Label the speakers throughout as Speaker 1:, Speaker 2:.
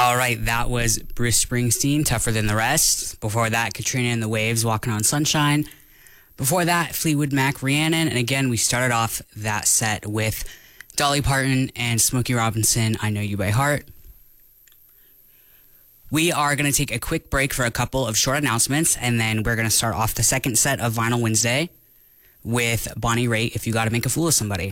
Speaker 1: All right, that was Bruce Springsteen, Tougher Than the Rest. Before that, Katrina and the Waves, Walking on Sunshine. Before that, Fleetwood Mac, Rhiannon. And again, we started off that set with Dolly Parton and Smokey Robinson, I Know You by Heart. We are going to take a quick break for a couple of short announcements, and then we're going to start off the second set of Vinyl Wednesday with Bonnie Raitt, If You Gotta Make a Fool of Somebody.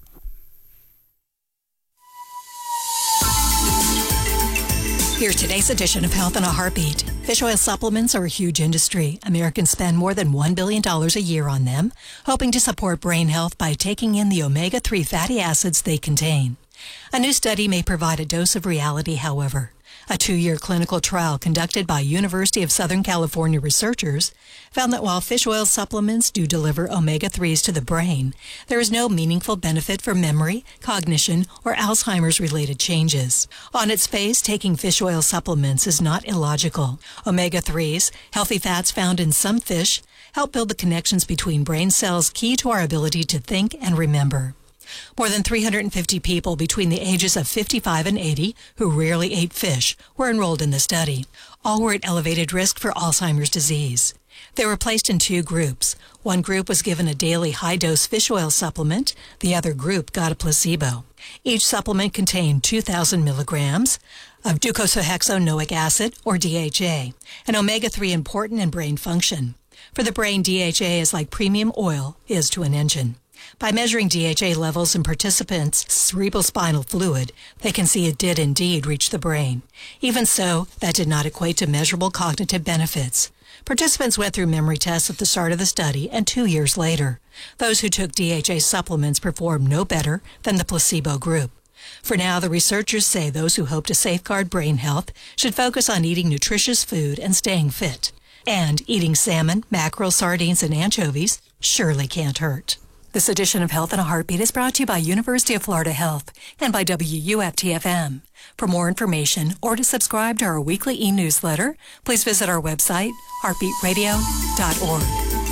Speaker 2: Here's today's edition of Health in a Heartbeat. Fish oil supplements are a huge industry. Americans spend more than $1 billion a year on them, hoping to support brain health by taking in the omega-3 fatty acids they contain. A new study may provide a dose of reality, however. A 2-year clinical trial conducted by University of Southern California researchers found that while fish oil supplements do deliver omega-3s to the brain, there is no meaningful benefit for memory, cognition, or Alzheimer's-related changes. On its face, taking fish oil supplements is not illogical. Omega-3s, healthy fats found in some fish, help build the connections between brain cells key to our ability to think and remember. More than 350 people between the ages of 55 and 80 who rarely ate fish were enrolled in the study. All were at elevated risk for Alzheimer's disease. They were placed in 2 groups. One group was given a daily high-dose fish oil supplement. The other group got a placebo. Each supplement contained 2,000 milligrams of docosahexaenoic acid, or DHA, an omega-3 important in brain function. For the brain, DHA is like premium oil is to an engine. By measuring DHA levels in participants' cerebrospinal fluid, they can see it did indeed reach the brain. Even so, that did not equate to measurable cognitive benefits. Participants went through memory tests at the start of the study and 2 years later. Those who took DHA supplements performed no better than the placebo group. For now, the researchers say those who hope to safeguard brain health should focus on eating nutritious food and staying fit. And eating salmon, mackerel, sardines, and anchovies surely can't hurt. This edition of Health in a Heartbeat is brought to you by University of Florida Health and by WUFT-FM. For more information or to subscribe to our weekly e-newsletter, please visit our website, heartbeatradio.org.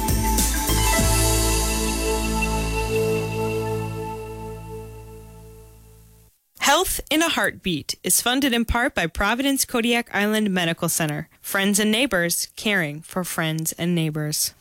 Speaker 3: Health in a Heartbeat is funded in part by Providence Kodiak Island Medical Center. Friends and neighbors caring for friends and neighbors.